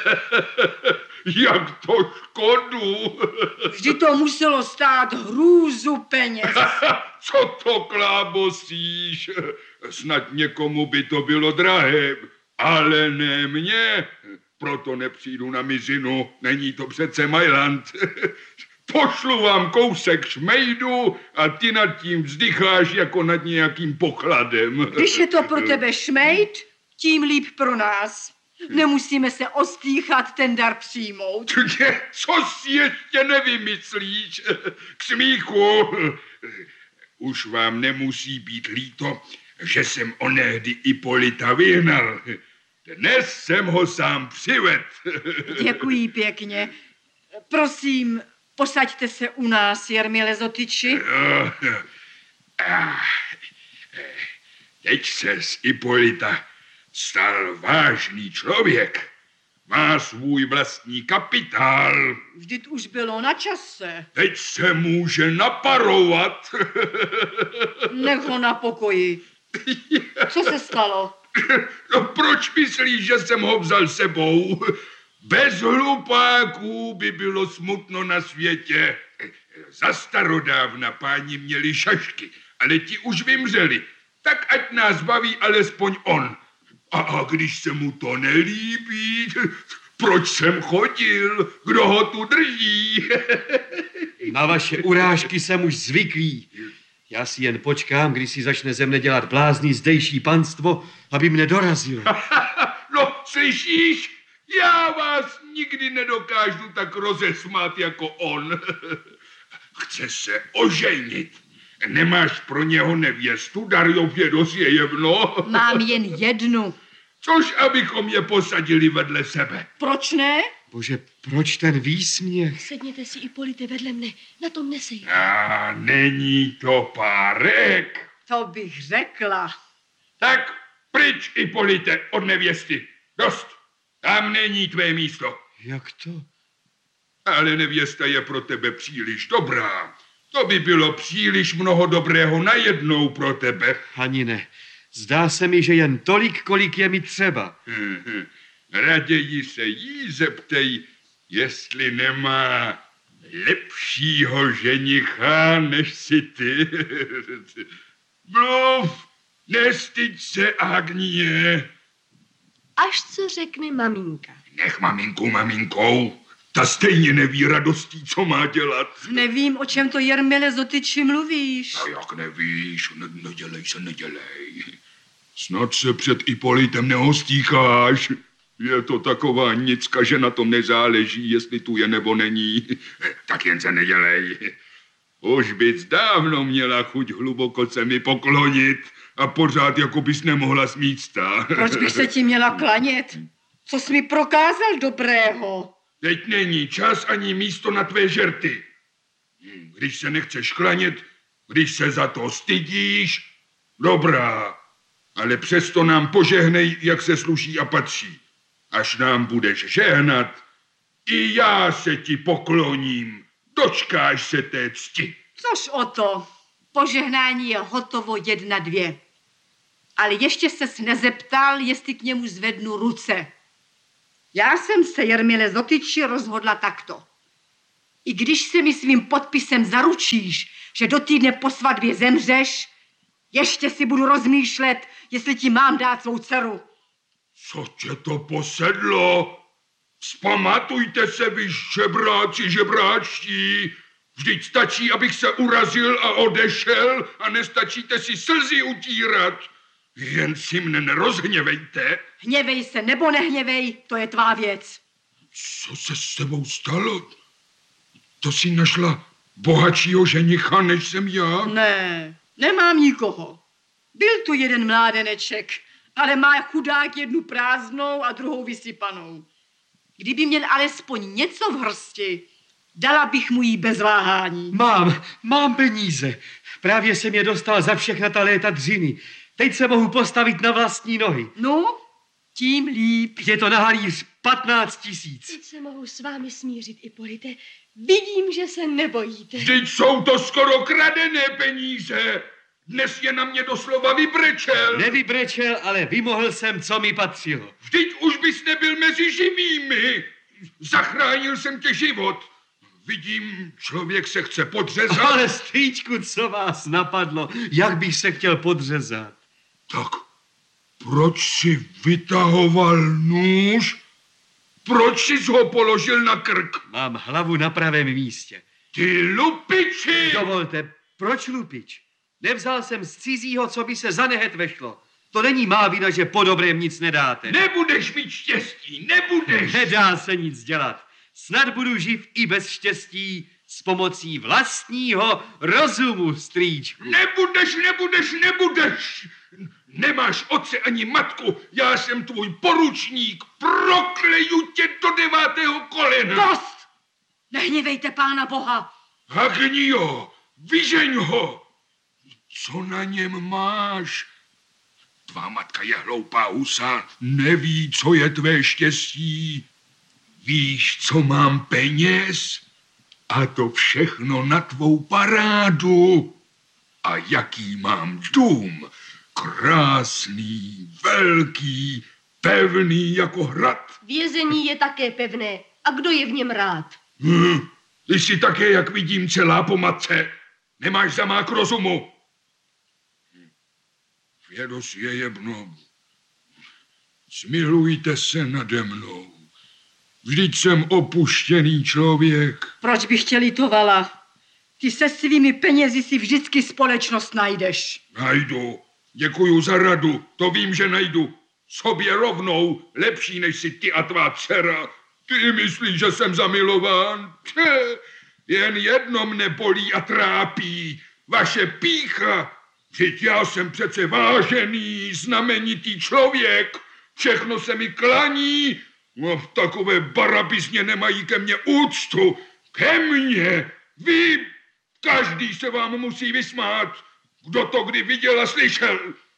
Jak to škodu? Vždy to muselo stát hrůzu peněz. Co to klábosíš? Snad někomu by to bylo drahé, ale ne mně. Proto nepřijdu na mizinu, není to přece Mailand. Pošlu vám kousek šmejdu a ty nad tím vzdycháš jako nad nějakým pokladem. Když je to pro tebe šmejd, tím líp pro nás. Nemusíme se ostýchat ten dar přijmout. Co si ještě nevymyslíš? K smíchu. Už vám nemusí být líto, že jsem onehdy Ipolita vyhnal. Dnes jsem ho sám přived. Děkuji pěkně. Prosím, posaďte se u nás, Jerměle Zotyči. Teď se z Ipolita stal vážný člověk. Má svůj vlastní kapitál. Vždyť už bylo na čase. Teď se může naparovat. Nech ho na pokoji. Co se stalo? No proč myslíš, že jsem ho vzal sebou? Bez hlupáků by bylo smutno na světě. Za starodávna páni měli šašky, ale ti už vymřeli. Tak ať nás baví alespoň on. A když se mu to nelíbí, proč jsem chodil? Kdo ho tu drží? Na vaše urážky jsem už zvyklý. Já si jen počkám, když si začne ze mne dělat blázný zdejší panstvo, aby mne dorazilo. No, slyšíš? Já vás nikdy nedokážu tak rozesmát jako on. Chce se oženit. Nemáš pro něho nevěstu, Darjově Dosjejevno? Mám jen jednu. Což abychom je posadili vedle sebe. Proč ne? Bože, proč ten výsměch? Sedněte si, Ipolite, vedle mne. Na tom nesej. A není to párek. To bych řekla. Tak pryč, Ipolite, od nevěsty. Dost. Tam není tvé místo. Jak to? Ale nevěsta je pro tebe příliš dobrá. To by bylo příliš mnoho dobrého najednou pro tebe. Ani ne. Zdá se mi, že jen tolik, kolik je mi třeba. Raději se jí zeptej, jestli nemá lepšího ženicha, než si ty. Mluv, nestyď se, Agnie. Až co řekne maminka. Nech maminku maminkou. Ta stejně neví radostí, co má dělat. Nevím, o čem to, Jerměle Zotyči, mluvíš. A jak nevíš, ne, nedělej se, nedělej. Snad se před Ipolitem neostýcháš. Je to taková nicka, že na tom nezáleží, jestli tu je nebo není. Tak jen se nedělej. Už bys dávno měla chuť hluboko se mi poklonit a pořád jako bys nemohla s místa. Proč bych se ti měla klanět? Co jsi mi prokázal dobrého? Teď není čas ani místo na tvé žerty. Když se nechceš klanět, když se za to stydíš, dobrá, ale přesto nám požehnej, jak se sluší a patří. Až nám budeš žehnat, i já se ti pokloním. Dočkáš se té cti. Což o to? Požehnání je hotovo jedna dvě. Ale ještě ses nezeptal, jestli k němu zvednu ruce. Já jsem se, Jermile Zotyči, rozhodla takto. I když se mi svým podpisem zaručíš, že do týdne po svatbě zemřeš, ještě si budu rozmýšlet, jestli ti mám dát svou dceru. Co tě to posedlo? Vzpamatujte se, vy žebráci, žebráčtí. Vždyť stačí, abych se urazil a odešel a nestačíte si slzy utírat. Jen si mne nerozhněvejte. Hněvej se nebo nehněvej, to je tvá věc. Co se s tebou stalo? To si našla bohatšího ženicha, než jsem já? Ne, nemám nikoho. Byl tu jeden mládeneček, ale má chudák jednu prázdnou a druhou vysypanou. Kdyby měl alespoň něco v hrsti, dala bych mu jí bez váhání. Mám, mám peníze. Právě jsem je dostal za všechna ta léta dřiny. Teď se mohu postavit na vlastní nohy. No, tím líp. Je to na halíř patnáct tisíc. Teď se mohu s vámi smířit, Ipolite. Vidím, že se nebojíte. Vždyť jsou to skoro kradené peníze. Dnes je na mě doslova vybrečel. Nevybrečel, ale vymohl jsem, co mi patřilo. Vždyť už bys nebyl mezi živými. Zachránil jsem tě život. Vidím, člověk se chce podřezat. Ale strýčku, co vás napadlo? Jak bych se chtěl podřezat? Tak proč si vytahoval nůž? Proč jsi ho položil na krk? Mám hlavu na pravém místě. Ty lupiči! Dovolte, proč lupič? Nevzal jsem z cizího, co by se za nehet vešlo. To není má vina, že po dobrém nic nedáte. Nebudeš mít štěstí, nebudeš. Nedá se nic dělat. Snad budu živ i bez štěstí s pomocí vlastního rozumu, strýčku. Nebudeš, nebudeš, nebudeš. Nemáš otce ani matku, já jsem tvůj poručník, prokleju tě do devátého kolena. Dost! Nehněvejte Pána Boha. Hagnio, vyžeň ho. Co na něm máš? Tvá matka je hloupá husa, neví, co je tvé štěstí. Víš, co mám peněz? A to všechno na tvou parádu. A jaký mám dům? Krásný, velký, pevný jako hrad. Vězení je také pevné. A kdo je v něm rád? Hm, ty jsi také, jak vidím, celá po matce. Nemáš zamák rozumu. Vědos je jebno. Smilujte se nade mnou. Vždyť jsem opuštěný člověk. Proč bych tě litovala? Ty se svými penězi si vždycky společnost najdeš. Najdu. Děkuju za radu. To vím, že najdu. Sobě rovnou. Lepší, než si ty a tvá dcera. Ty myslíš, že jsem zamilován? Tě, jen jedno mne bolí a trápí. Vaše pýcha. Vždyť já jsem přece vážený, znamenitý člověk. Všechno se mi klaní. No, takové barabizně nemají ke mně úctu. Ke mně. Vy, každý se vám musí vysmát. Kdo to kdy viděl a slyšel?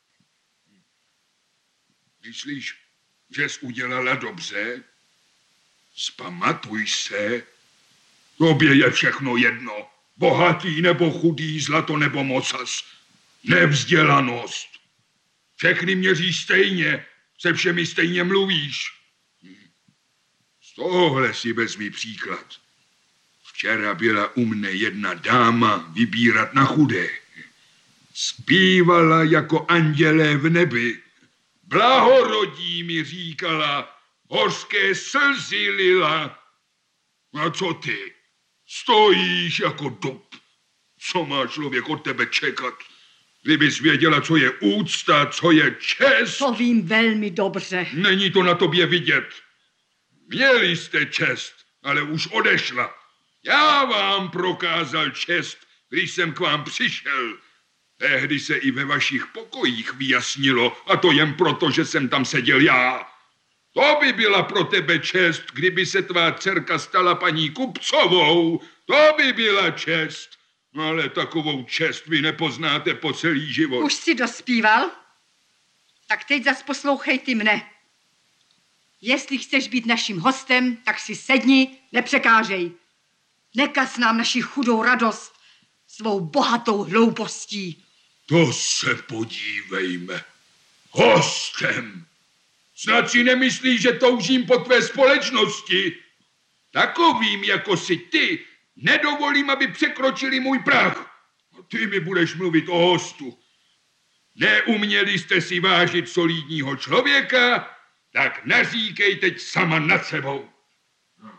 Myslíš, že jsi udělala dobře? Vzpamatuj se. Tobě je všechno jedno. Bohatý nebo chudý, zlato nebo mocas. Nevzdělanost. Všechny měří stejně. Se všemi stejně mluvíš. Z tohle si vezmi příklad. Včera byla u mne jedna dáma vybírat na chudé. Zpívala jako andělé v nebi. Blahorodí mi říkala, hořké slzy lila. A co ty? Stojíš jako dub. Co má člověk od tebe čekat? Kdybys věděla, co je úcta, co je čest. To vím velmi dobře. Není to na tobě vidět. Měli jste čest, ale už odešla. Já vám prokázal čest, když jsem k vám přišel. Tehdy se i ve vašich pokojích vyjasnilo, a to jen proto, že jsem tam seděl já. To by byla pro tebe čest, kdyby se tvá dcerka stala paní Kupcovou. To by byla čest. Ale takovou čest vy nepoznáte po celý život. Už si dospíval? Tak teď zas poslouchej ty mne. Jestli chceš být naším hostem, tak si sedni, nepřekážej. Nekaz nám naši chudou radost svou bohatou hloupostí. To se podívejme. Hostem. Snad si nemyslíš, že toužím po tvé společnosti? Takovým, jako si ty, nedovolím, aby překročili můj prah. A ty mi budeš mluvit o hostu. Neuměli jste si vážit solidního člověka, tak naříkej teď sama nad sebou. No.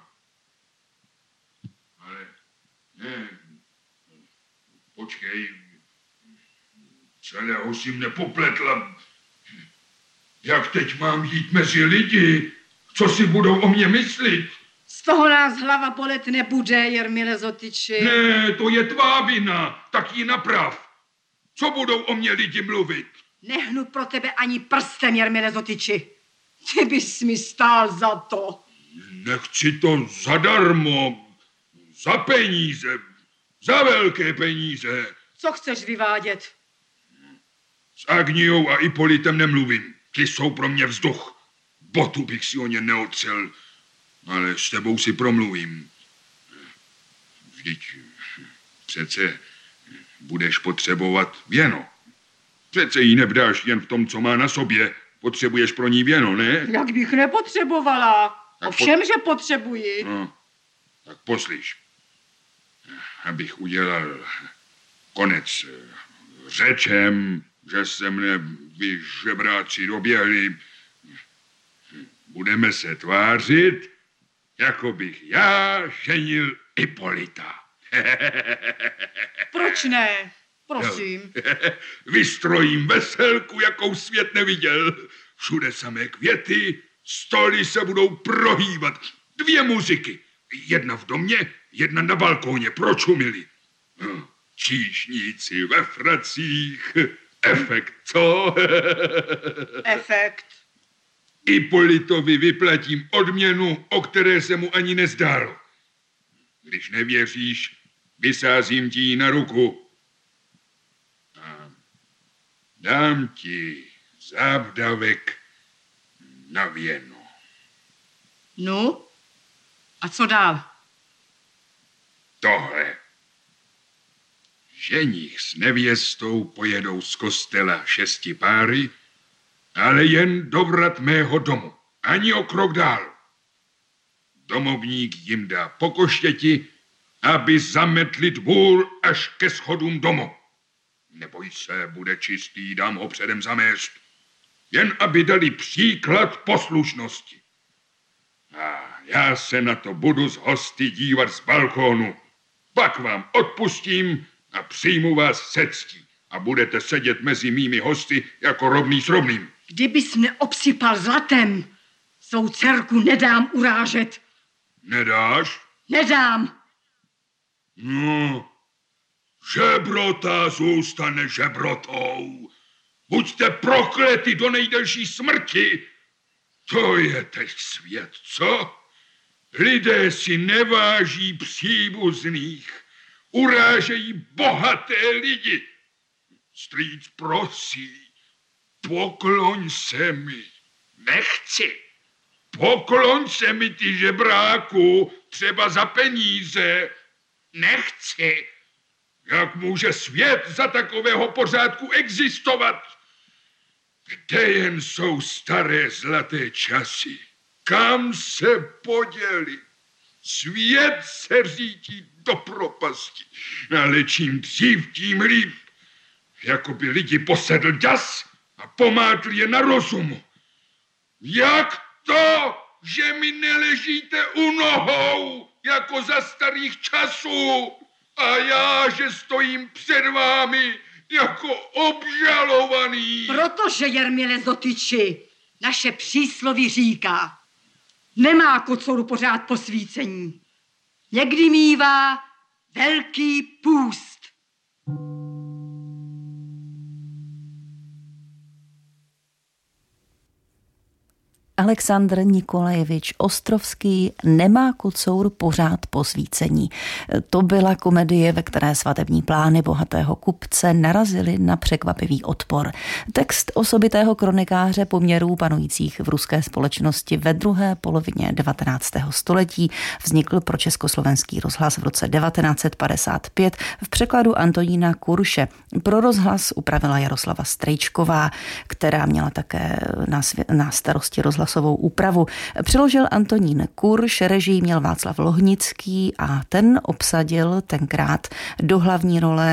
Ale ne, počkej, celého si mne popletla. Jak teď mám jít mezi lidi? Co si budou o mě myslit? Z toho nás hlava bolet nebude, Jermile Zotyči. Ne, to je tvá vina, tak ji naprav. Co budou o mě lidi mluvit? Nehnu pro tebe ani prstem, Jermile Zotyči. Ty bys mi stál za to. Nechci to zadarmo, za peníze, za velké peníze. Co chceš vyvádět? S Agniou a Ipolitem nemluvím. Ty jsou pro mě vzduch. Botu bych si o ně neotřel, ale s tebou si promluvím. Vždyť přece budeš potřebovat věno. Přece ji nevdáš jen v tom, co má na sobě. Potřebuješ pro ní věno, ne? Jak bych nepotřebovala. Tak Ovšem, po... že potřebuji. No, tak poslyš. Abych udělal konec řečem, že se mne vy žebráci doběhli. Budeme se tvářit, jako bych já ženil Ipolita. Proč ne? Prosím. Vystrojím veselku, jakou svět neviděl. Všude samé květy, stoly se budou prohývat. Dvě muziky. Jedna v domě, jedna na balkóně. Pročumili. No, číšníci ve fracích. Efekt, co? Efekt. Ipolitovi vyplatím odměnu, o které se mu ani nezdálo. Když nevěříš, vysázím ti ji na ruku. A dám ti zábdavek na věno. No? A co dál? Tohle. Ženich s nevěstou pojedou z kostela šesti páry, ale jen do vrat mého domu, ani o krok dál. Domovník jim dá pokoštěti, aby zametli dvůr až ke schodům domu. Neboj se, bude čistý, dám ho předem zamést. Jen aby dali příklad poslušnosti. A já se na to budu z hosty dívat z balkónu. Pak vám odpustím a přijmu vás se ctí. A budete sedět mezi mými hosty jako rovný s rovným. Kdybys mne obsypal zlatem, svou dcerku nedám urážet. Nedáš? Nedám. No, žebrota zůstane žebrotou. Buďte proklety do nejdelší smrti. To je teď svět, co? Lidé si neváží příbuzných, urážejí bohaté lidi. Strýc prosí, pokloň se mi. Nechci. Pokloň se mi, ty žebráku, třeba za peníze. Nechci. Jak může svět za takového pořádku existovat? Kde jen jsou staré zlaté časy? Kam se poděli? Svět se řítí do propasti. Ale čím dřív, tím líp. Jako by lidi posedl ďas a pomátl je na rozumu. Jak to, že mi neležíte u nohou, jako za starých časů? A já, že stojím před vámi jako obžalovaný. Protože, Jermile Zotyči, naše přísloví říká, nemá kocouru pořád posvícení. Někdy mívá velký půst. Alexandr Nikolajevič Ostrovský Nemá kocour pořád posvícení. To byla komedie, ve které svatební plány bohatého kupce narazily na překvapivý odpor. Text osobitého kronikáře poměrů panujících v ruské společnosti ve druhé polovině devatenáctého století vznikl pro Československý rozhlas v roce devatenáct set padesát pět v překladu Antonína Kurše. Pro rozhlas upravila Jaroslava Strejčková, která měla také na, svě- na starosti rozhlasovou úpravu. Přiložil Antonín Kurš, režii měl Václav Lohnický a ten obsadil tenkrát do hlavní role